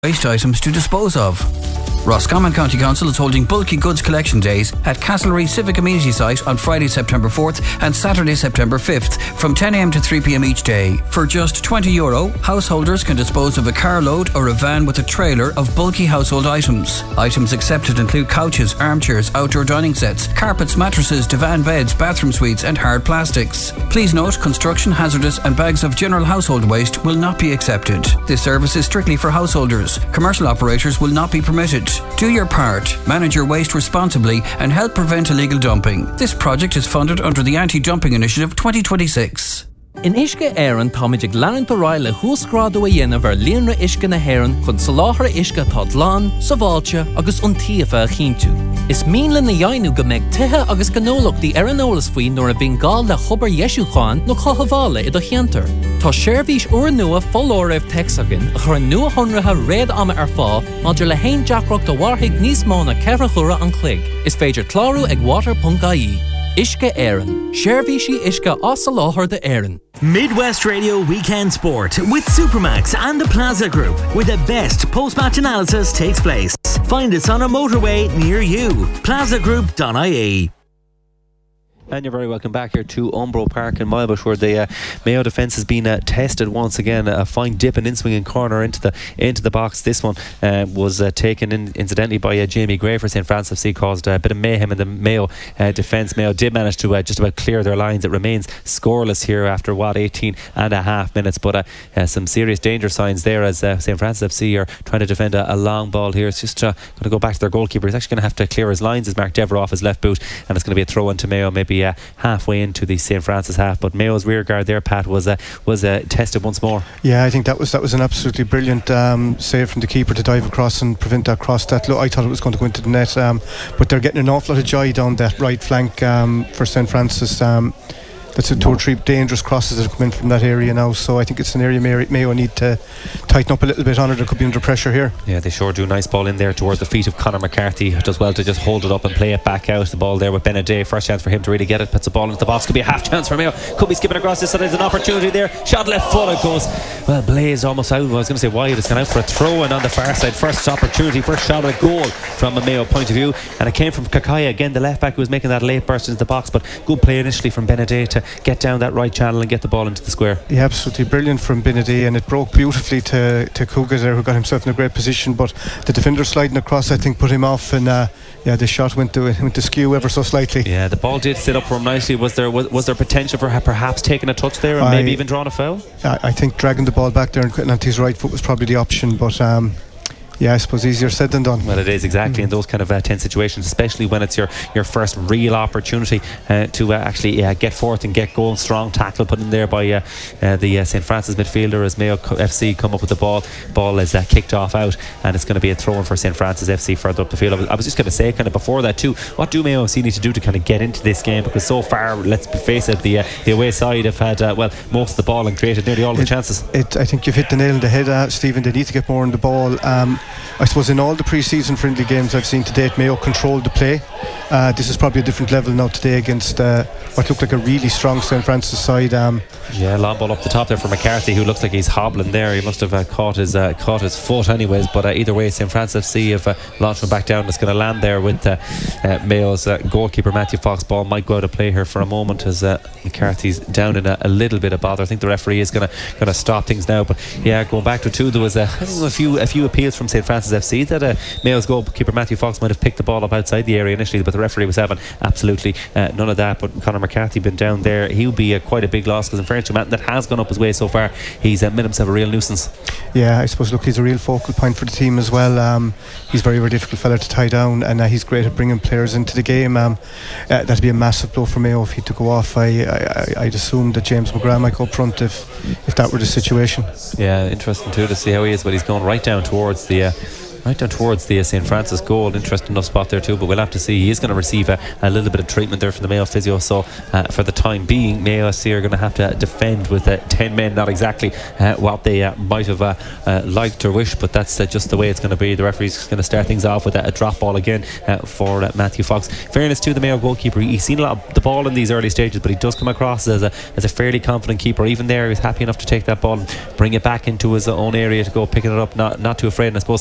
waste items to dispose of. Roscommon County Council is holding bulky goods collection days at Castlereagh Civic Amenity Site on Friday, September 4th and Saturday, September 5th from 10 a.m. to 3 p.m. each day. For just €20, householders can dispose of a carload or a van with a trailer of bulky household items. Items accepted include couches, armchairs, outdoor dining sets, carpets, mattresses, divan beds, bathroom suites and hard plastics. Please note, construction, hazardous and bags of general household waste will not be accepted. This service is strictly for householders. Commercial operators will not be permitted. Do your part, manage your waste responsibly and help prevent illegal dumping. This project is funded under the Anti-Dumping Initiative 2026. In Uisce Éireann táid ag leanann do ráil le húsgrádú a dhéanamh ar líonra Uisce na hÉireann chun soláthar Uisce tá dlán, sa bháilte agus iontaofa a chinntiú. Is míle na dhéanú go mbeidh tithe agus gnólachtaí ar an eolas faoin nuair a bhíonn gá le chobar Ieisúcháin nó chothabhála i do cheantar. Tá séirbhís uair nua follóireamh texagan a chur nua honratha réad ama ar fá maidir le haon deacracht do warthaigh níos mó na ceithre chura an chloig. Is féidir clárú ag water.ie. Uisce Éireann. Séirbhísí Uisce as sa láthair de Éireann. Midwest Radio Weekend Sport with Supermax and the Plaza Group, where the best post-match analysis takes place. Find us on a motorway near you. plazagroup.ie. And you're very welcome back here to Umbro Park in Milebush, where the Mayo defence has been tested once again. A fine dip and in-swinging corner into the box. This one was taken in incidentally by Jamie Gray for St. Francis FC, caused a bit of mayhem in the Mayo defence. Mayo did manage to just about clear their lines. It remains scoreless here after 18 and a half minutes, but some serious danger signs there as St. Francis FC are trying to defend a long ball here. It's just going to go back to their goalkeeper. He's actually going to have to clear his lines as Mark Devereux off his left boot, and it's going to be a throw into Mayo, maybe halfway into the St. Francis half. But Mayo's rear guard there, Pat, was tested once more. Yeah, I think that was an absolutely brilliant save from the keeper to dive across and prevent that cross. I thought it was going to go into the net, but they're getting an awful lot of joy down that right flank for St. Francis. That's two or three dangerous crosses that have come in from that area now, so I think it's an area Mayo need to tighten up a little bit on it. They could be under pressure here. Yeah, they sure do. Nice ball in there towards the feet of Conor McCarthy. Does well to just hold it up and play it back out. The ball there with Benaday, first chance for him to really get it, puts the ball into the box. Could be a half chance for Mayo, could be skipping across this, so there's an opportunity there. Shot left foot, it goes well blazed almost out. I was going to say wide, it's gone out for a throw in on the far side. First opportunity, first shot at goal from a Mayo point of view, and it came from Kakaya again, the left back who was making that late burst into the box, but good play initially from Benaday to get down that right channel and get the ball into the square. Yeah, absolutely brilliant from Benaday, and it broke beautifully to Cougar there, who got himself in a great position, but the defender sliding across I think put him off, and the shot went to skew ever so slightly. Yeah, the ball did sit up for him nicely. Was there potential for perhaps taking a touch there and maybe even drawing a foul? I think dragging the ball back there and putting onto his right foot was probably the option, but yeah, I suppose easier said than done. Well, it is exactly in those kind of tense situations, especially when it's your first real opportunity to actually get forth and get going. Strong tackle put in there by the St. Francis midfielder as Mayo FC come up with the ball. Ball is kicked off out, and it's going to be a throw-in for St. Francis FC further up the field. I was just going to say kind of before that too, what do Mayo FC need to do to kind of get into this game? Because so far, let's face it, the away side have had most of the ball and created nearly all the chances. I think you've hit the nail on the head, Stephen. They need to get more on the ball. I suppose in all the pre-season friendly games I've seen to date, Mayo controlled the play. This is probably a different level now today against what looked like a really strong St. Francis side. Yeah, long ball up the top there for McCarthy, who looks like he's hobbling there. He must have caught his foot anyways, but either way St. Francis FC have launched him back down. It's going to land there with Mayo's goalkeeper Matthew Fox. Ball might go out of play here for a moment as McCarthy's down in a little bit of bother. I think the referee is going to stop things now, but yeah, going back to two, there was a few appeals from St. Francis FC that Mayo's goalkeeper Matthew Fox might have picked the ball up outside the area initially, but the referee was having absolutely none of that. But Conor McCarthy been down there, he'll be quite a big loss, because in fairness to Matt that has gone up his way so far, he's made himself a real nuisance. Yeah, I suppose he's a real focal point for the team as well. He's a very, very difficult fella to tie down, and he's great at bringing players into the game. That'd be a massive blow for Mayo if he to go off. I'd assume that James McGrath might go up front if that were the situation. Yeah, interesting too to see how he is, but he's going right down towards the Right down towards the St. Francis goal. Interesting enough spot there too, but we'll have to see. He is going to receive a little bit of treatment there from the Mayo physio, so for the time being Mayo FC are going to have to defend with 10 men. Not exactly what they might have liked or wished, but that's just the way it's going to be. The referee's going to start things off with a drop ball again for Matthew Fox. Fairness to the Mayo goalkeeper, he's seen a lot of the ball in these early stages, but he does come across as a fairly confident keeper. Even there, he's happy enough to take that ball and bring it back into his own area to go picking it up, not too afraid. And I suppose